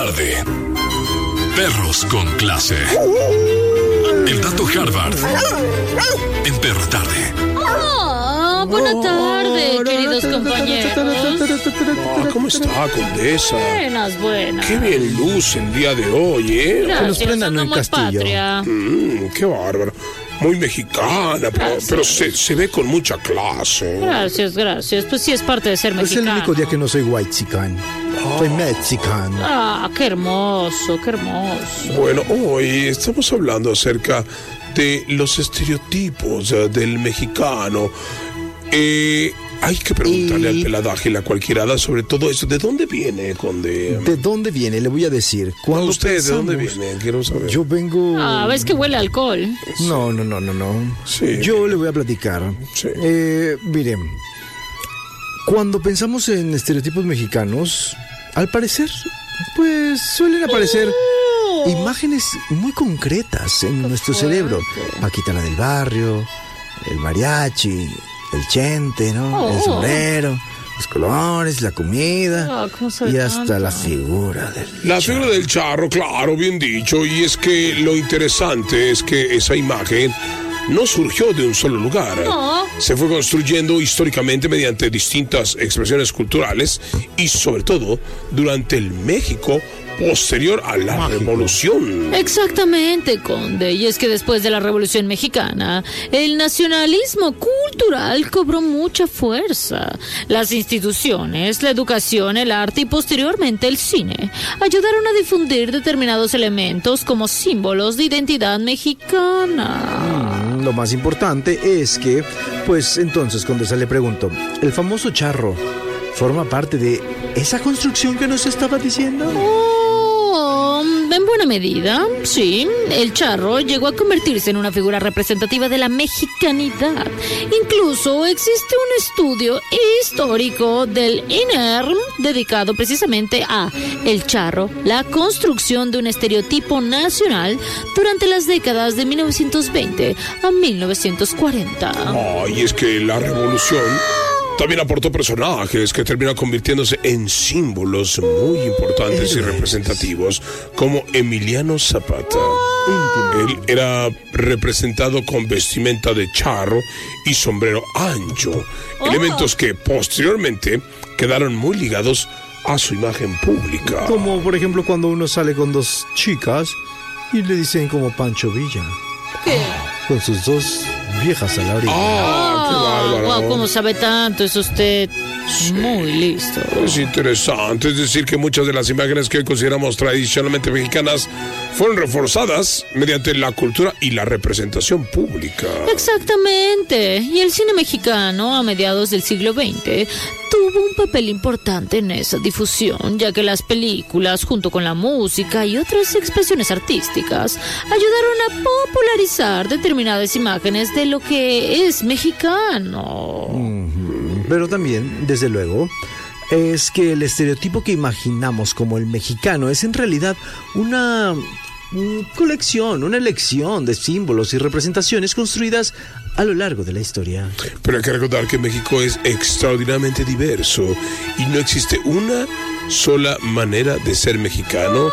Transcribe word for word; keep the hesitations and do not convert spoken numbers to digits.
tarde. Perros con clase. El dato Harvard en Perro Tarde. Oh, buena tarde, queridos compañeros. Ah, ¿cómo está, condesa? Buenas, buenas. Qué bien luce el día de hoy, ¿eh? Gracias, Que nos prendan en muy Castillo. patria. Mm, qué bárbaro. Muy mexicana, pero, pero se, se ve con mucha clase. Gracias, gracias. Pues sí, es parte de ser Es el mexicano. único día que no soy whitexican. Soy mexican. Ah, qué hermoso, qué hermoso. Bueno, hoy estamos hablando acerca de los estereotipos eh, del mexicano. Eh, hay que preguntarle Y- al peladaje y la cualquierada sobre todo eso. ¿De dónde viene, conde? ¿De dónde viene? Le voy a decir. ¿A Cuando usted de dónde pensamos- viene? Quiero saber. Yo vengo... Ah, ¿ves que huele a alcohol? No, no, no, no, no. Sí. Yo le voy a platicar. Sí. Eh, miren, cuando pensamos en estereotipos mexicanos, al parecer, pues suelen aparecer imágenes muy concretas en nuestro cerebro. Paquita la del barrio, el mariachi, el chente, ¿no? El Oh. sombrero, los colores, la comida Ah, ¿cómo sabe y hasta tanto? la figura del La figura del charro, claro, bien dicho. Y es que lo interesante es que esa imagen no surgió de un solo lugar. No. Se fue construyendo históricamente mediante distintas expresiones culturales y sobre todo durante el México posterior a la Mágico. Revolución. Exactamente, Conde. Y es que después de la Revolución Mexicana, el nacionalismo cultural cobró mucha fuerza. Las instituciones, la educación, el arte y posteriormente el cine ayudaron a difundir determinados elementos como símbolos de identidad mexicana. Mm, Lo más importante es que, pues entonces, Condesa, le pregunto, ¿el famoso charro forma parte de esa construcción que nos estaba diciendo? Oh, en buena medida, sí. El charro llegó a convertirse en una figura representativa de la mexicanidad. Incluso existe un estudio histórico del I N E R M dedicado precisamente a el charro, la construcción de un estereotipo nacional durante las décadas de mil novecientos veinte a mil novecientos cuarenta. Ay, es que la Revolución también aportó personajes que terminan convirtiéndose en símbolos muy importantes y Héroes. representativos, como Emiliano Zapata. Él era representado con vestimenta de charro y sombrero ancho, elementos que posteriormente quedaron muy ligados a su imagen pública. Como por ejemplo cuando uno sale con dos chicas y le dicen como Pancho Villa, ¿Qué? con sus dos viejas a la orilla. Ah, qué bárbaro. Wow, ¿cómo sabe tanto? Es usted muy listo. Es interesante, es decir, que muchas de las imágenes que hoy consideramos tradicionalmente mexicanas fueron reforzadas mediante la cultura y la representación pública. Exactamente. Y el cine mexicano a mediados del siglo veinte tuvo un papel importante en esa difusión, ya que las películas, junto con la música y otras expresiones artísticas, ayudaron a popularizar determinadas imágenes de lo que es mexicano. Ujú. Pero también, desde luego, es que el estereotipo que imaginamos como el mexicano es en realidad una mm, colección, una elección de símbolos y representaciones construidas a lo largo de la historia. Pero hay que recordar que México es extraordinariamente diverso y no existe una sola manera de ser mexicano